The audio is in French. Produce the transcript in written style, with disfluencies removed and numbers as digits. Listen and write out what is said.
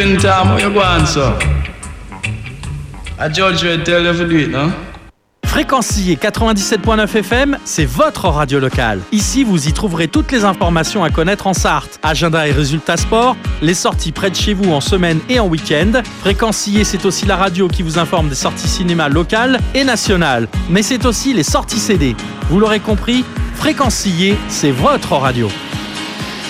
In time, how you going, sir? I judge you and tell you to do it, no? Fréquencier 97.9 FM, c'est votre radio locale. Ici, vous y trouverez toutes les informations à connaître en Sarthe. Agenda et résultats sport, les sorties près de chez vous en semaine et en week-end. Fréquencier, c'est aussi la radio qui vous informe des sorties cinéma locales et nationales. Mais c'est aussi les sorties CD. Vous l'aurez compris, Fréquencier, c'est votre radio.